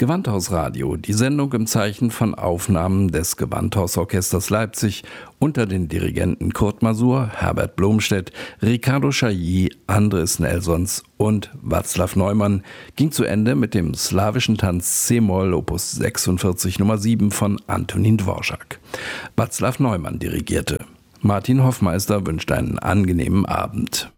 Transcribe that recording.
Gewandhausradio, die Sendung im Zeichen von Aufnahmen des Gewandhausorchesters Leipzig unter den Dirigenten Kurt Masur, Herbert Blomstedt, Ricardo Chailly, Andres Nelsons und Václav Neumann, ging zu Ende mit dem slawischen Tanz C-Moll Opus 46 Nummer 7 von Antonín Dvořák. Václav Neumann dirigierte. Martin Hoffmeister wünscht einen angenehmen Abend.